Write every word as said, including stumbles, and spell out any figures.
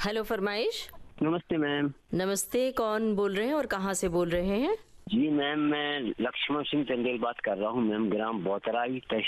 Hello फरमाइश। नमस्ते ma'am. नमस्ते, कौन बोल रहे हैं और कहाँ से बोल रहे हैं? जी मैम, मैं लक्ष्मण सिंह चंदेल बात कर रहा हूँ मैम, ग्राम बोतराई, तहसील